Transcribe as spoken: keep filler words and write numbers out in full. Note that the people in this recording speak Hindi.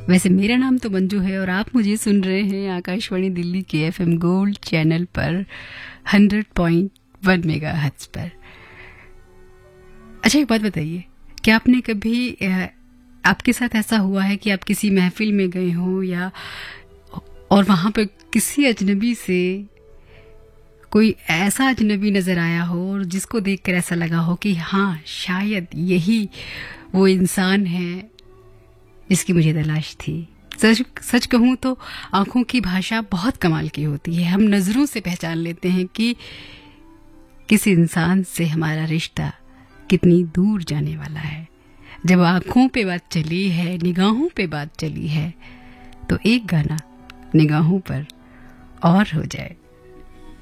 वैसे मेरा नाम तो मंजू है और आप मुझे सुन रहे हैं आकाशवाणी दिल्ली के एफएम गोल्ड चैनल पर हंड्रेड पॉइंट वन मेगाहर्ट्ज पर। अच्छा, एक बात बताइए, क्या आपने कभी आपके साथ ऐसा हुआ है कि आप किसी महफिल में गए हो या और वहां पर किसी अजनबी से कोई ऐसा अजनबी नजर आया हो और जिसको देखकर ऐसा लगा हो कि हाँ, शायद यही वो इंसान है जिसकी मुझे तलाश थी। सच सच कहूं तो आंखों की भाषा बहुत कमाल की होती है। हम नजरों से पहचान लेते हैं कि किस इंसान से हमारा रिश्ता कितनी दूर जाने वाला है। जब आंखों पे बात चली है, निगाहों पे बात चली है, तो एक गाना निगाहों पर और हो जाए।